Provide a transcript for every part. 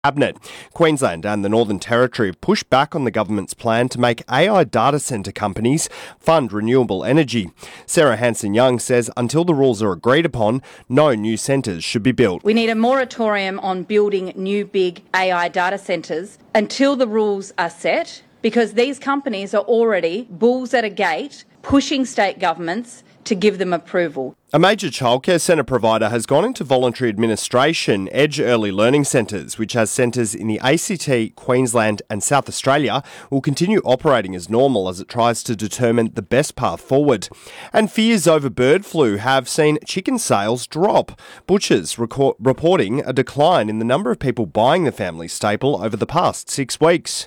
Cabinet. Queensland and the Northern Territory have pushed back on the government's plan to make AI data centre companies fund renewable energy. Sarah Hanson-Young says until the rules are agreed upon, no new centres should be built. We need a moratorium on building new big AI data centres until the rules are set, because these companies are already bulls at a gate pushing state governments to give them approval. A major childcare centre provider has gone into voluntary administration. Edge Early Learning Centres, which has centres in the ACT, Queensland and South Australia, will continue operating as normal as it tries to determine the best path forward. And fears over bird flu have seen chicken sales drop. Butchers reporting a decline in the number of people buying the family staple over the past 6 weeks.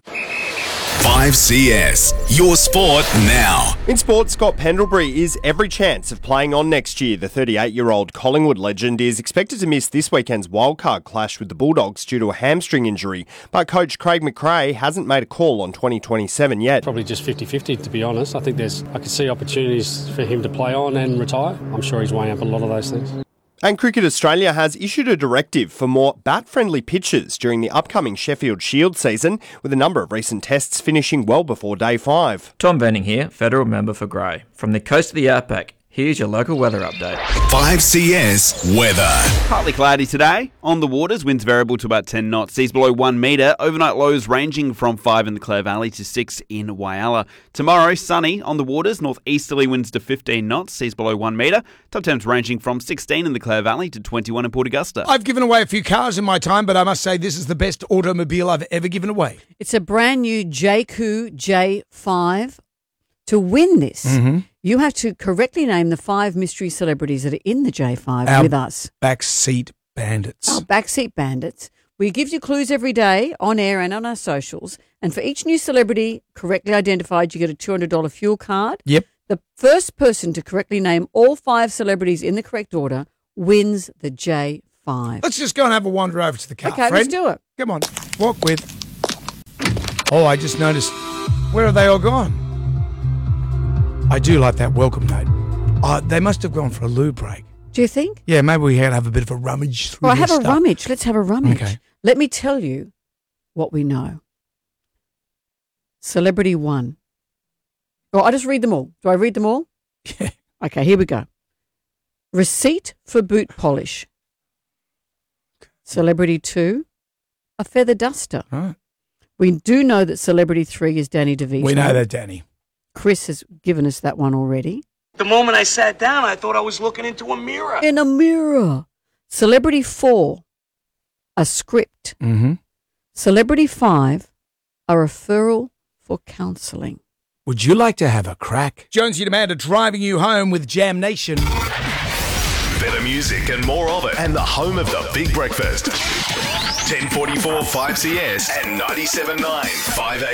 5CS, your sport now. In sport, Scott Pendlebury is every chance of playing on next year. The 38-year-old Collingwood legend is expected to miss this weekend's wildcard clash with the Bulldogs due to a hamstring injury, but coach Craig McRae hasn't made a call on 2027 yet. Probably just 50-50, to be honest. I think I could see opportunities for him to play on and retire. I'm sure he's weighing up a lot of those things. And Cricket Australia has issued a directive for more bat-friendly pitches during the upcoming Sheffield Shield season, with a number of recent tests finishing well before Day 5. Tom Venning here, Federal Member for Grey. From the coast of the outback, here's your local weather update. 5CS weather. Partly cloudy today. On the waters, winds variable to about 10 knots. Seas below 1 metre. Overnight lows ranging from 5 in the Clare Valley to 6 in Whyalla. Tomorrow, sunny. On the waters, northeasterly winds to 15 knots. Seas below 1 metre. Top temps ranging from 16 in the Clare Valley to 21 in Port Augusta. I've given away a few cars in my time, but I must say this is the best automobile I've ever given away. It's a brand new JQ J5. To win this, you have to correctly name the 5 mystery celebrities that are in the J5 with us. Backseat bandits. Our backseat bandits. We give you clues every day on air and on our socials. And for each new celebrity correctly identified, you get a $200 fuel card. Yep. The first person to correctly name all 5 celebrities in the correct order wins the J5. Let's just go and have a wander over to the car. Okay, let's do it. Come on, walk with. Oh, I just noticed. Where are they all gone? I do like that welcome note. They must have gone for a loo break. Do you think? Yeah, maybe we had to have a bit of a rummage through Well, their have stuff. a rummage. Let's have a rummage. Okay. Let me tell you what we know. Celebrity 1. Oh, I just read them all. Do I read them all? Yeah. Okay, here we go. Receipt for boot polish. Celebrity 2, a feather duster. Right. We do know that celebrity 3 is Danny DeVito. We know that, Danny. Chris has given us that one already. The moment I sat down, I thought I was looking into a mirror. In a mirror. Celebrity 4, a script. Mm-hmm. Celebrity 5, a referral for counselling. Would you like to have a crack? Jonesy and Amanda driving you home with Jam Nation. Better music and more of it. And the home of the Big Breakfast. 1044 5CS and 97.9 5AM.